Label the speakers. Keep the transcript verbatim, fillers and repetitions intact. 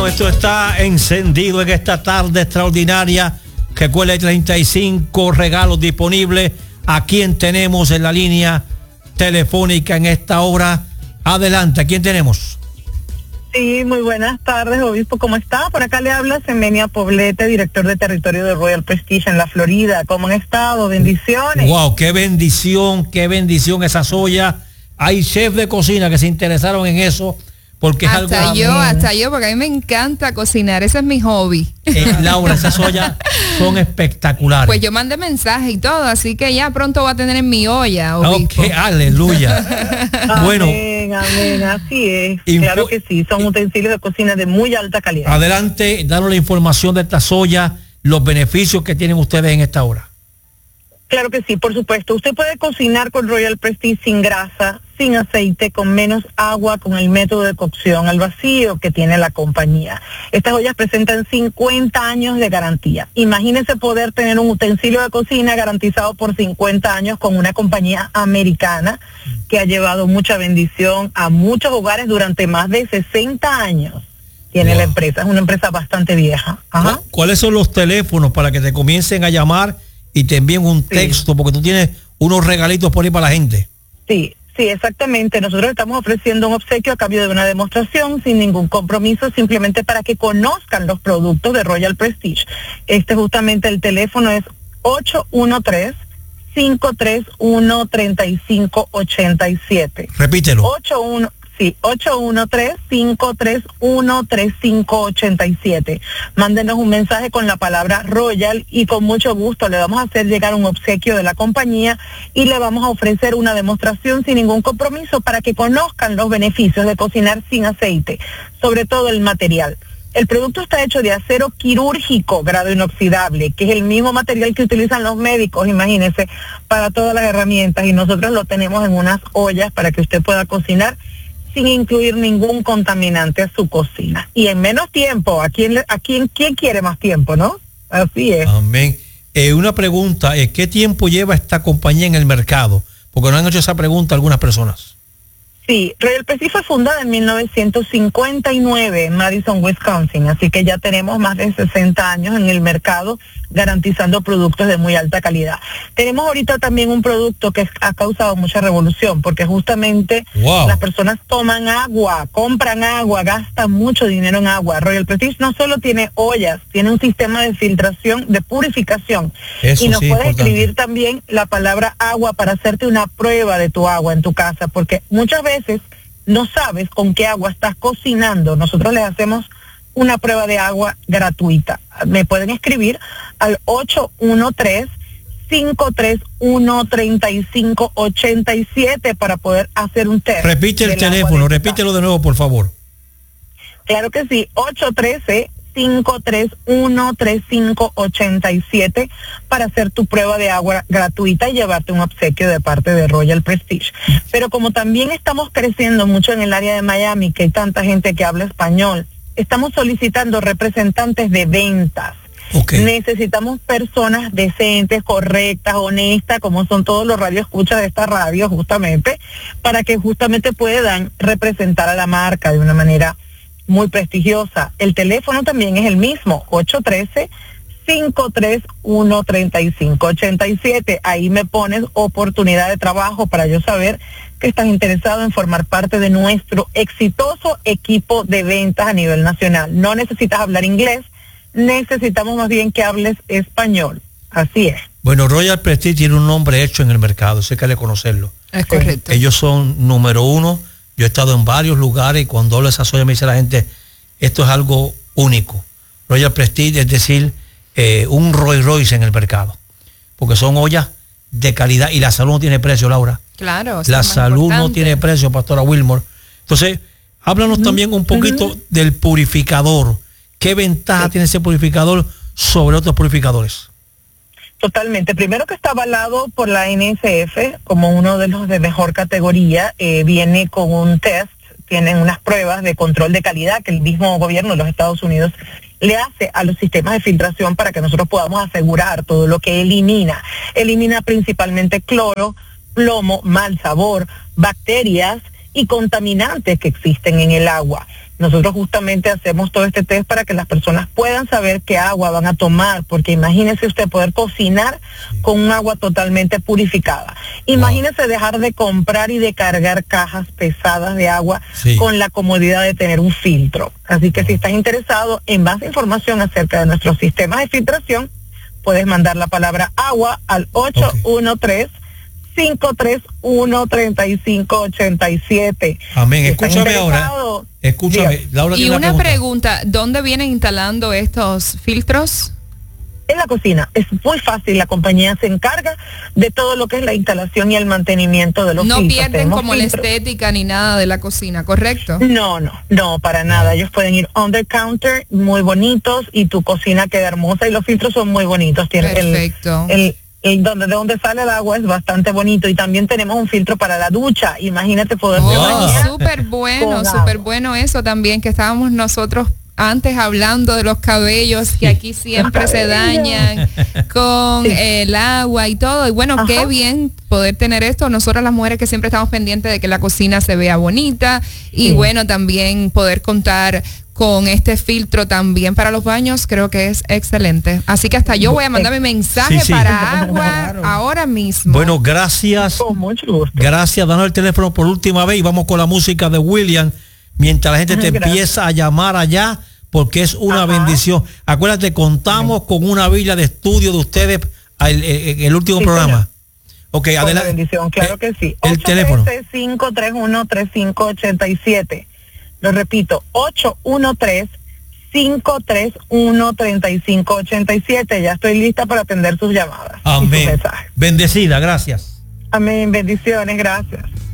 Speaker 1: Bueno, esto está encendido en esta tarde extraordinaria. Recuerde, treinta y cinco regalos disponibles. ¿A quién tenemos en la línea telefónica en esta hora? Adelante, ¿a quién tenemos?
Speaker 2: Sí, muy buenas tardes, obispo, ¿cómo está? Por acá le habla Semenia Poblete, director de territorio de Royal Prestige en la Florida. ¿Cómo han estado? Bendiciones.
Speaker 1: Wow, qué bendición, qué bendición esa soya. Hay chefs de cocina que se interesaron en eso. Porque
Speaker 3: hasta
Speaker 1: es algo
Speaker 3: yo, hasta yo, porque a mí me encanta cocinar, ese es mi hobby.
Speaker 1: Eh, Laura, esas ollas son espectaculares.
Speaker 3: Pues yo mandé mensaje y todo, así que ya pronto va a tener en mi olla, obispo.
Speaker 1: Ok, aleluya. Bueno,
Speaker 2: amén, amén, así es.
Speaker 1: Info-
Speaker 2: Claro que sí, son utensilios de cocina de muy alta calidad.
Speaker 1: adelante, danos la información de esta soya, los beneficios que tienen ustedes en esta hora.
Speaker 2: Claro que sí, por supuesto. Usted puede cocinar con Royal Prestige sin grasa, sin aceite, con menos agua, con el método de cocción al vacío que tiene la compañía. Estas ollas presentan cincuenta años de garantía. Imagínese poder tener un utensilio de cocina garantizado por cincuenta años con una compañía americana que ha llevado mucha bendición a muchos hogares durante más de sesenta años. Tiene
Speaker 1: Wow.
Speaker 2: la empresa, es una empresa bastante vieja. Ajá.
Speaker 1: ¿Cuáles son los teléfonos para que te comiencen a llamar y te envíen un texto? Sí. Porque tú tienes unos regalitos por ahí para la gente.
Speaker 2: Sí. Sí, exactamente. Nosotros estamos ofreciendo un obsequio a cambio de una demostración sin ningún compromiso, simplemente para que conozcan los productos de Royal Prestige. Este justamente el teléfono es ocho uno tres, cinco tres uno, tres cinco ocho siete.
Speaker 1: Repítelo.
Speaker 2: ocho uno Sí, ocho uno tres, cinco tres uno, tres cinco ocho siete. Mándenos un mensaje con la palabra Royal y con mucho gusto le vamos a hacer llegar un obsequio de la compañía y le vamos a ofrecer una demostración sin ningún compromiso para que conozcan los beneficios de cocinar sin aceite, sobre todo el material. El producto está hecho de acero quirúrgico, grado inoxidable, que es el mismo material que utilizan los médicos, imagínense, para todas las herramientas, y nosotros lo tenemos en unas ollas para que usted pueda cocinar sin incluir ningún contaminante a su cocina. Y en menos tiempo, ¿a quién, a quién, quién quiere más tiempo, no? Así es.
Speaker 1: Amén. Eh, una pregunta, eh, ¿qué tiempo lleva esta compañía en el mercado? Porque no han hecho esa pregunta algunas personas.
Speaker 2: Sí, Royal Prestige fue fundada en mil novecientos cincuenta y nueve en Madison, Wisconsin, así que ya tenemos más de sesenta años en el mercado garantizando productos de muy alta calidad. Tenemos ahorita también un producto que ha causado mucha revolución, porque justamente wow. las personas toman agua, compran agua, gastan mucho dinero en agua. Royal Prestige no solo tiene ollas, tiene un sistema de filtración, de purificación.
Speaker 1: Eso
Speaker 2: y nos
Speaker 1: sí,
Speaker 2: puedes
Speaker 1: importante.
Speaker 2: escribir también la palabra agua para hacerte una prueba de tu agua en tu casa, porque muchas veces veces no sabes con qué agua estás cocinando. Nosotros les hacemos una prueba de agua gratuita. Me pueden escribir al ocho uno tres, cinco tres uno, tres cinco ocho siete para poder hacer un test.
Speaker 1: Repite el teléfono, repítelo de nuevo, por favor.
Speaker 2: Claro que sí, ocho uno tres, cinco tres uno, tres cinco ocho siete para hacer tu prueba de agua gratuita y llevarte un obsequio de parte de Royal Prestige. Pero como también estamos creciendo mucho en el área de Miami, que hay tanta gente que habla español, estamos solicitando representantes de ventas. Okay. Necesitamos personas decentes, correctas, honestas, como son todos los radioescuchas de esta radio, justamente, para que justamente puedan representar a la marca de una manera muy prestigiosa. El teléfono también es el mismo, ocho uno tres, cinco tres uno, tres cinco ocho siete. Ahí me pones oportunidad de trabajo para yo saber que estás interesado en formar parte de nuestro exitoso equipo de ventas a nivel nacional. No necesitas hablar inglés, necesitamos más bien que hables español. Así es.
Speaker 1: Bueno, Royal Prestige tiene un nombre hecho en el mercado, sé que hay que conocerlo.
Speaker 3: Es correcto.
Speaker 1: Ellos son número uno. Yo he estado en varios lugares y cuando hablo de esa soya me dice la gente, esto es algo único. Royal Prestige es decir, eh, un Rolls Royce en el mercado. Porque son ollas de calidad y la salud no tiene precio, Laura.
Speaker 3: Claro.
Speaker 1: La salud importante. No tiene precio, pastora Wilmore. Entonces, háblanos uh-huh. también un poquito uh-huh. del purificador. ¿Qué ventaja sí. tiene ese purificador sobre otros purificadores?
Speaker 2: Totalmente. Primero que está avalado por la N S F como uno de los de mejor categoría. Eh, viene con un test, tienen unas pruebas de control de calidad que el mismo gobierno de los Estados Unidos le hace a los sistemas de filtración para que nosotros podamos asegurar todo lo que elimina. Elimina principalmente cloro, plomo, mal sabor, bacterias y contaminantes que existen en el agua. Nosotros justamente hacemos todo este test para que las personas puedan saber qué agua van a tomar, porque imagínese usted poder cocinar sí. con un agua totalmente purificada. Imagínese wow. dejar de comprar y de cargar cajas pesadas de agua sí. con la comodidad de tener un filtro. Así que wow. si estás interesado en más información acerca de nuestros sistemas de filtración, puedes mandar la palabra agua al ocho uno tres, cinco tres uno, tres cinco ocho siete.
Speaker 1: Amén. Escúchame ahora. Escúchame, Laura.
Speaker 3: Y una, una pregunta. pregunta, ¿dónde vienen instalando estos filtros?
Speaker 2: En la cocina. Es muy fácil, la compañía se encarga de todo lo que es la instalación y el mantenimiento de los
Speaker 3: no
Speaker 2: filtros.
Speaker 3: No pierden
Speaker 2: Tenemos
Speaker 3: como
Speaker 2: filtros.
Speaker 3: la estética ni nada de la cocina, ¿correcto?
Speaker 2: No, no, no, para nada. Ellos pueden ir on the counter, muy bonitos, y tu cocina queda hermosa, y los filtros son muy bonitos. Tienen
Speaker 3: Perfecto.
Speaker 2: El, el, el donde, de donde sale el agua es bastante bonito, y también tenemos un filtro para la ducha. Imagínate poder
Speaker 3: oh,
Speaker 2: bañar.
Speaker 3: Súper bueno, súper bueno eso también, que estábamos nosotros antes hablando de los cabellos que aquí siempre se dañan con sí. el agua y todo. Y bueno, Ajá. qué bien poder tener esto. Nosotras las mujeres que siempre estamos pendientes de que la cocina se vea bonita y sí. bueno, también poder contar con este filtro también para los baños, creo que es excelente. Así que hasta yo voy a mandar mi mensaje sí, sí. para agua claro. ahora mismo.
Speaker 1: Bueno, gracias.
Speaker 2: Con mucho gusto.
Speaker 1: Gracias, danos el teléfono por última vez y vamos con la música de William. Mientras la gente te Gracias. empieza a llamar allá, porque es una Ajá. bendición. Acuérdate, contamos Ajá. con una Biblia de estudio de ustedes el, el, el último sí, programa. Ok, adelante.
Speaker 2: Bendición, claro que sí.
Speaker 1: El teléfono.
Speaker 2: cinco tres uno, tres cinco ocho siete. Lo repito, ocho uno tres, cinco tres uno, tres cinco ocho siete. Ya estoy lista para atender sus llamadas.
Speaker 1: Amén. Bendecida, gracias.
Speaker 2: Amén, bendiciones, gracias.